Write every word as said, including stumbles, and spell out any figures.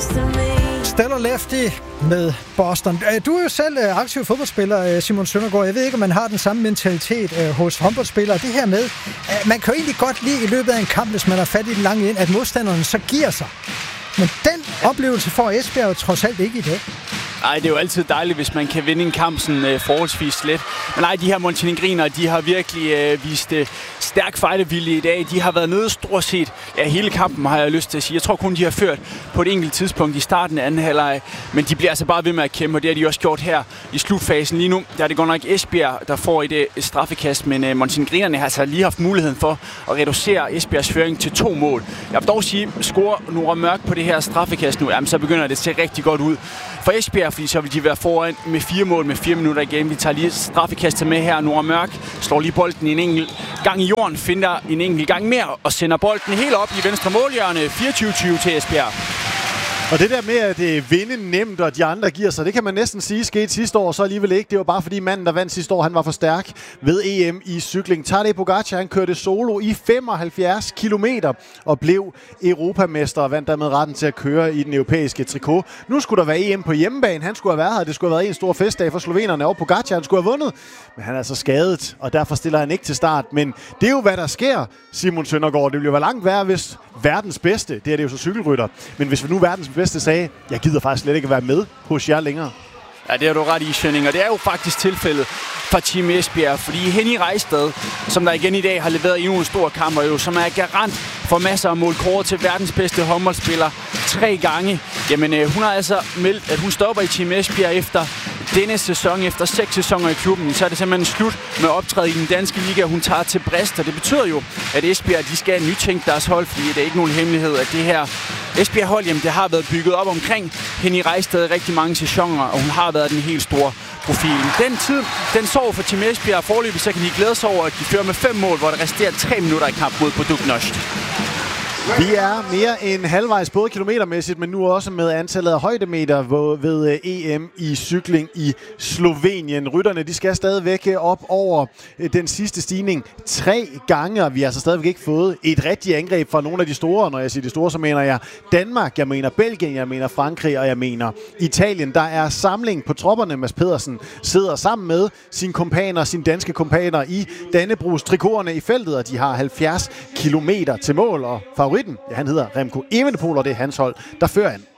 Stellar Lefty med Boston. Du er jo selv aktiv fodboldspiller, Simon Søndergaard. Jeg ved ikke, om man har den samme mentalitet hos håndboldspillere. Det her med, man kan jo egentlig godt lide i løbet af en kamp, hvis man har fat i den lange ind, at modstanderne så giver sig. Men den oplevelse får Esbjerg jo trods alt ikke i dag. Ej, det er jo altid dejligt, hvis man kan vinde en kamp sådan øh, forholdsvis let. Men nej, de her montenegrinere, de har virkelig øh, vist øh, stærk fightervilje i dag. De har været nede stort set ja, hele kampen, har jeg lyst til at sige. Jeg tror kun, de har ført på et enkelt tidspunkt i starten af anden halvleg. Men de bliver altså bare ved med at kæmpe, og det har de også gjort her i slutfasen. Lige nu der er det godt nok Esbjerg, der får et, et straffekast, men øh, montenegrinerne har altså lige haft muligheden for at reducere Esbjergs føring til to mål. Jeg vil dog sige, score Nora Mørk på det her straffekast nu, jamen, så begynder det at se rigtig godt ud for Esbjerg, fordi så vil de være foran med fire mål med fire minutter igen. Vi tager lige straffekastet med her. Nora Mørk slår lige bolden en enkelt gang i jorden, finder en enkelt gang mere og sender bolden helt op i venstre målhjørne. fireogtyve tyve til Esbjerg. Og det der med at det vinde nemt, og de andre giver sig, det kan man næsten sige skete sidste år, så alligevel ikke. Det var bare fordi manden, der vandt sidste år, han var for stærk ved E M i cykling. Tadej Pogacar, han kørte solo i femoghalvfjerds kilometer og blev europamester og vandt dermed retten til at køre i den europæiske trikot. Nu skulle der være E M på hjemmebane. Han skulle have været her. Det skulle have været en stor festdag for slovenerne, og Pogacar, han skulle have vundet. Men han er altså skadet, og derfor stiller han ikke til start. Men det er jo, hvad der sker, Simon Søndergaard. Det ville jo være langt værre, hvis verdens bedste, det er det jo så cykelrytter, men hvis vi nu verdens bedste sagde, jeg gider faktisk slet ikke være med hos jer længere. Ja, det er du ret i, Schønning, og det er jo faktisk tilfældet for Team Esbjerg, fordi Henny Reistad, som der igen i dag har leveret endnu en stor kamp, og jo, som er garant for masser af mål, kåret til verdens bedste håndboldspiller tre gange, jamen øh, hun har altså meldt, at hun stopper i Team Esbjerg efter denne sæson, efter seks sæsoner i klubben. Så er det simpelthen slut med at optræde i den danske liga. Hun tager til Brest, og det betyder jo, at Esbjerg de skal nytænke deres hold, fordi det er ikke nogen hemmelighed, at det her Esbjerg hold, jamen, det har været bygget op omkring Henny Reistad i rigtig mange sæsoner, og hun har været den helt store profil. Den tid, den sår for Team Esbjerg forløbig, så kan de glæde sig over, at de fører med fem mål, hvor der resterer tre minutter i kamp mod Budućnost. Vi er mere end halvvejs, både kilometermæssigt, men nu også med antallet af højdemeter ved E M i cykling i Slovenien. Rytterne, de skal stadigvæk op over den sidste stigning tre gange, og vi har altså stadigvæk ikke fået et rigtigt angreb fra nogle af de store. Når jeg siger de store, så mener jeg Danmark, jeg mener Belgien, jeg mener Frankrig, og jeg mener Italien. Der er samling på tropperne. Mads Pedersen sidder sammen med sine kompaner, sine danske kompaner i Dannebrogs trikoterne i feltet, og de har halvfjerds kilometer til mål, og favoritten, ja, han hedder Remco Evenepoel, og det er hans hold, der fører an.